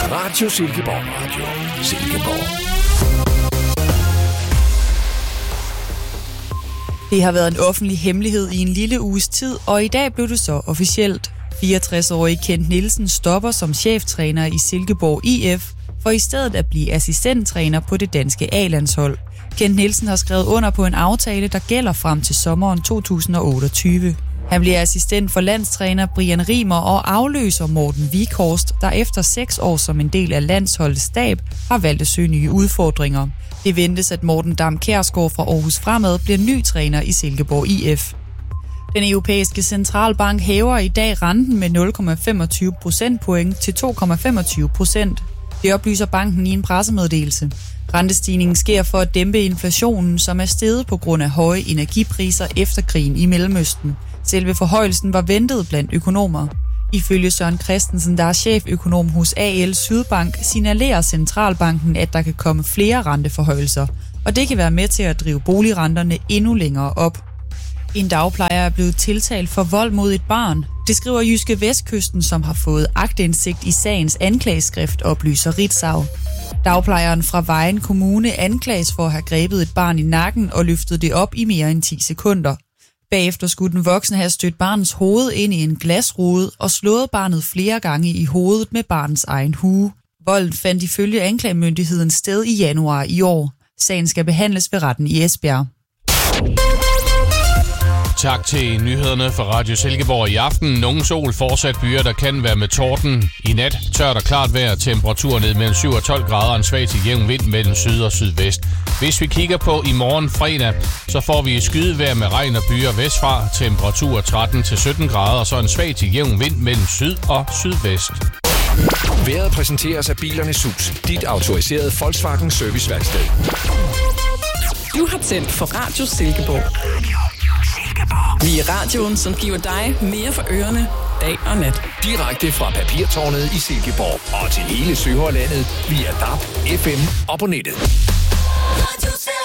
Radio Silkeborg. Radio Silkeborg. Det har været en offentlig hemmelighed i en lille uges tid, og i dag blev det så officielt. 64-årige Kent Nielsen stopper som cheftræner i Silkeborg IF, for i stedet at blive assistenttræner på det danske A-landshold. Kent Nielsen har skrevet under på en aftale, der gælder frem til sommeren 2028. Han bliver assistent for landstræner Brian Rimer og afløser Morten Vikhorst, der efter 6 år som en del af landsholdets stab har valgt at søge nye udfordringer. Det ventes, at Morten Dam Kjærsgaard fra Aarhus Fremad bliver ny træner i Silkeborg IF. Den europæiske centralbank hæver i dag renten med 0,25 procentpoint til 2,25%. Det oplyser banken i en pressemeddelelse. Rentestigningen sker for at dæmpe inflationen, som er steget på grund af høje energipriser efter krigen i Mellemøsten. Selve forhøjelsen var ventet blandt økonomer. Ifølge Søren Christensen, der er cheføkonom hos AL Sydbank, signalerer centralbanken, at der kan komme flere renteforhøjelser, og det kan være med til at drive boligrenterne endnu længere op. En dagplejer er blevet tiltalt for vold mod et barn. Det skriver Jyske Vestkysten, som har fået aktindsigt i sagens anklageskrift, oplyser Ritzau. Dagplejeren fra Vejen Kommune anklages for at have grebet et barn i nakken og løftet det op i mere end 10 sekunder. Bagefter skulle den voksne have stødt barnets hoved ind i en glasrude og slået barnet flere gange i hovedet med barnets egen hue. Volden fandt ifølge anklagemyndigheden sted i januar i år. Sagen skal behandles ved retten i Esbjerg. Tak til nyhederne fra Radio Silkeborg i aften. Nogen sol, fortsat byer, der kan være med torden. I nat tørt og klart vejr, temperatur ned mellem 7 og 12 grader, en svag til jævn vind mellem syd og sydvest. Hvis vi kigger på i morgen fredag, så får vi skydevejr med regn og byer vestfra, temperatur 13 til 17 grader, og så en svag til jævn vind mellem syd og sydvest. Vejret præsenteres af Bilernes Hus, dit autoriserede Volkswagen serviceværksted. Du har tændt for Radio Silkeborg. Vi er radioen, som giver dig mere for ørerne, dag og nat. Direkte fra Papirtårnet i Silkeborg og til hele Søhøjlandet via DAB, FM og på nettet. Radio